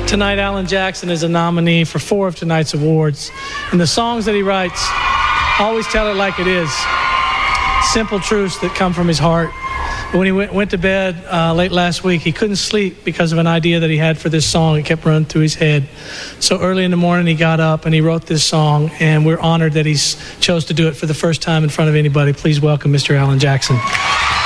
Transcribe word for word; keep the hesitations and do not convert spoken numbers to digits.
Tonight, Alan Jackson is a nominee for four of tonight's awards. And the songs that he writes always tell it like it is. Simple truths that come from his heart. But when he went, went to bed uh, late last week, he couldn't sleep because of an idea that he had for this song. It kept running through his head. So early in the morning, he got up and he wrote this song. And we're honored that he chose to do it for the first time in front of anybody. Please welcome Mister Alan Jackson.